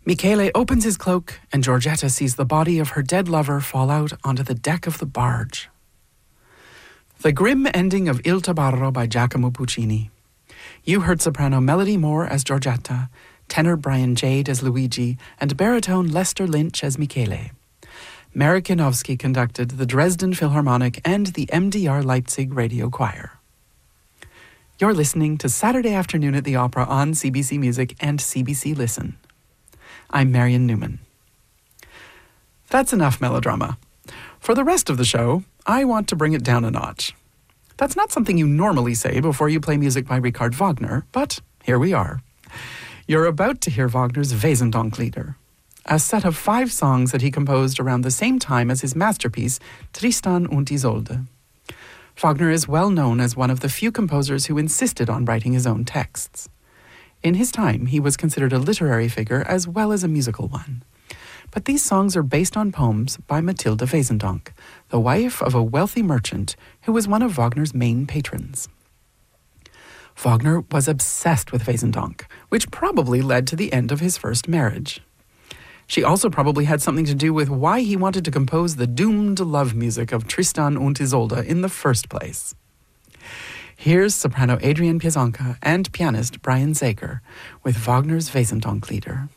Michele opens his cloak, and Giorgetta sees the body of her dead lover fall out onto the deck of the barge. The grim ending of Il Tabarro by Giacomo Puccini. You heard soprano Melody Moore as Giorgetta, tenor Brian Jade as Luigi, and baritone Lester Lynch as Michele. Marek Janowski conducted the Dresden Philharmonic and the MDR Leipzig Radio Choir. You're listening to Saturday Afternoon at the Opera on CBC Music and CBC Listen. I'm Marion Newman. That's enough melodrama. For the rest of the show, I want to bring it down a notch. That's not something you normally say before you play music by Richard Wagner, but here we are. You're about to hear Wagner's Wesendonck-Lieder, a set of 5 songs that he composed around the same time as his masterpiece, Tristan und Isolde. Wagner is well known as one of the few composers who insisted on writing his own texts. In his time, he was considered a literary figure as well as a musical one. But these songs are based on poems by Mathilde Wesendonck, the wife of a wealthy merchant who was one of Wagner's main patrons. Wagner was obsessed with Wesendonck, which probably led to the end of his first marriage. She also probably had something to do with why he wanted to compose the doomed love music of Tristan und Isolde in the first place. Here's soprano Adrienne Piasonka and pianist Brian Zaker with Wagner's Wesendonck-Lieder.